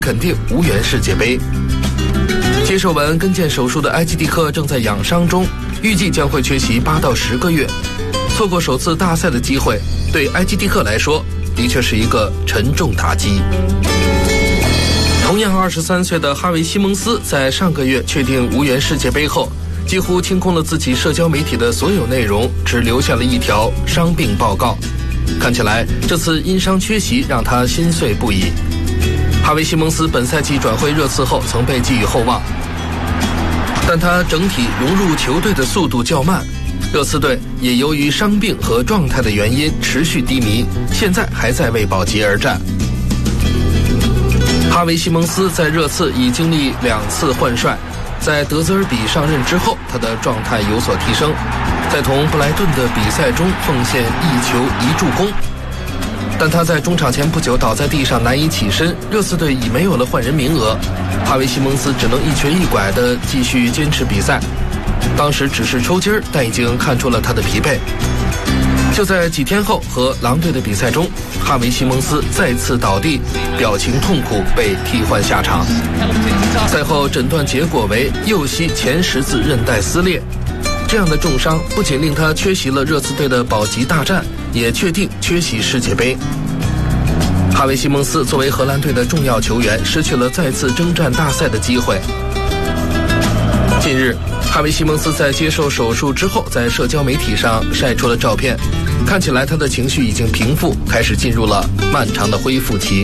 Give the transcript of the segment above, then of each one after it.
肯定无缘世界杯。接受完跟腱手术的埃基蒂克正在养伤中，预计将会缺席8到10个月。错过首次大赛的机会，对埃基蒂克来说的确是一个沉重打击。同样23岁的哈维·西蒙斯在上个月确定无缘世界杯后，几乎清空了自己社交媒体的所有内容，只留下了一条伤病报告。看起来这次因伤缺席让他心碎不已。哈维·西蒙斯本赛季转会热刺后曾被寄予厚望，但他整体融入球队的速度较慢，热刺队也由于伤病和状态的原因持续低迷，现在还在为保级而战。哈维·西蒙斯在热刺已经历2次换帅，在德泽尔比上任之后，他的状态有所提升，在同布莱顿的比赛中奉献1球1助攻。但他在中场前不久倒在地上难以起身，热刺队已没有了换人名额，哈维·西蒙斯只能一瘸一拐地继续坚持比赛。当时只是抽筋儿，但已经看出了他的疲惫。就在几天后和狼队的比赛中，哈维·西蒙斯再次倒地，表情痛苦，被替换下场。赛后诊断结果为右膝前十字韧带撕裂。这样的重伤不仅令他缺席了热刺队的保级大战，也确定缺席世界杯。哈维·西蒙斯作为荷兰队的重要球员，失去了再次征战大赛的机会。近日，哈维·西蒙斯在接受手术之后，在社交媒体上晒出了照片，看起来他的情绪已经平复，开始进入了漫长的恢复期。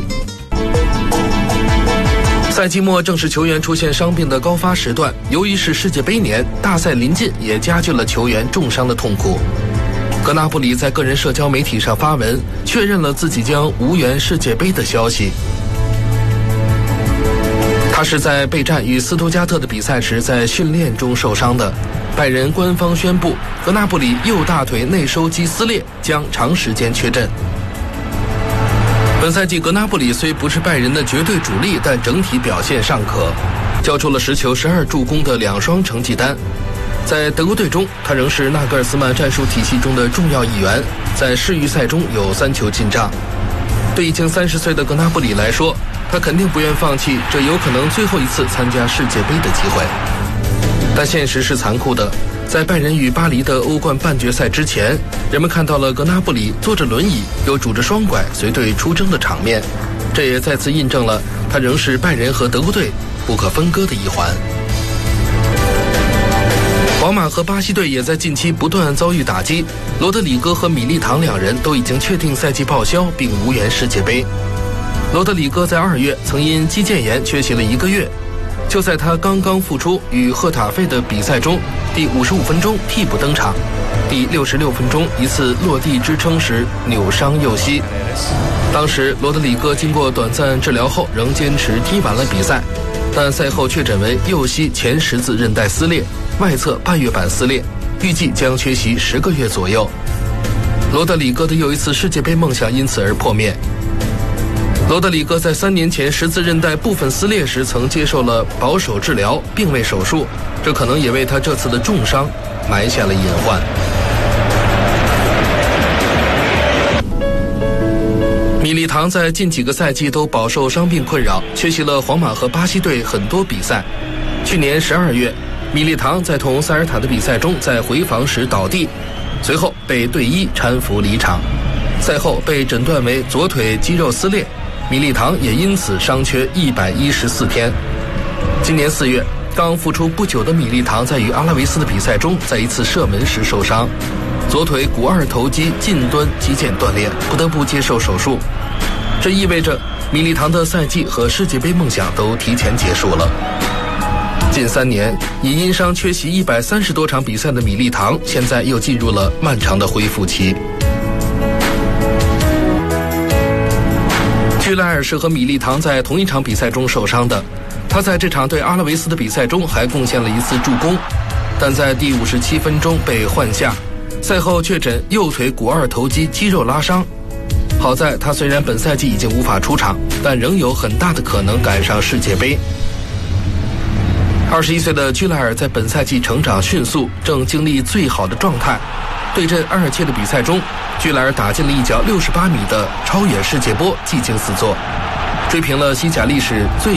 赛季末正是球员出现伤病的高发时段，由于是世界杯年，大赛临近也加剧了球员重伤的痛苦。格纳布里在个人社交媒体上发文，确认了自己将无缘世界杯的消息。他是在备战与斯图加特的比赛时在训练中受伤的。拜仁官方宣布，格纳布里右大腿内收肌撕裂，将长时间缺阵。本赛季格纳布里虽不是拜仁的绝对主力，但整体表现尚可，交出了10球12助攻的2双成绩单。在德国队中，他仍是纳格尔斯曼战术体系中的重要一员，在世预赛中有3球进账。对已经30岁的格纳布里来说，他肯定不愿放弃这有可能最后一次参加世界杯的机会。但现实是残酷的，在拜仁与巴黎的欧冠半决赛之前，人们看到了格纳布里坐着轮椅又拄着双拐随队出征的场面，这也再次印证了他仍是拜仁和德国队不可分割的一环。皇马和巴西队也在近期不断遭遇打击，罗德里戈和米利唐2人都已经确定赛季报销并无缘世界杯。罗德里戈在2月曾因肌腱炎缺席了1个月，就在他刚刚复出与赫塔费的比赛中，第55分钟替补登场，第66分钟一次落地支撑时扭伤右膝。当时罗德里戈经过短暂治疗后仍坚持踢完了比赛，但赛后确诊为右膝前十字韧带撕裂，外侧半月板撕裂，预计将缺席10个月左右。罗德里戈的又一次世界杯梦想因此而破灭。罗德里戈在3年前十字韧带部分撕裂时曾接受了保守治疗，并未手术，这可能也为他这次的重伤埋下了隐患。米利唐在近几个赛季都饱受伤病困扰，缺席了皇马和巴西队很多比赛。去年12月，米利唐在同塞尔塔的比赛中在回防时倒地，随后被队医搀扶离场。赛后被诊断为左腿肌肉撕裂，米利唐也因此伤缺114天。今年4月，刚复出不久的米利唐在与阿拉维斯的比赛中，在一次射门时受伤，左腿股二头肌近端肌腱断裂，不得不接受手术。这意味着米利唐的赛季和世界杯梦想都提前结束了。近3年已因伤缺席130多场比赛的米利唐，现在又进入了漫长的恢复期。居莱尔是和米利唐在同一场比赛中受伤的，他在这场对阿拉维斯的比赛中还贡献了1次助攻，但在第57分钟被换下，赛后确诊右腿股二头肌肌肉拉伤。好在他虽然本赛季已经无法出场，但仍有很大的可能赶上世界杯。21岁的居莱尔在本赛季成长迅速，正经历最好的状态。对阵阿尔切的比赛中，居莱尔打进了一脚68米的超远世界波，技惊四座。 追平了西甲历史最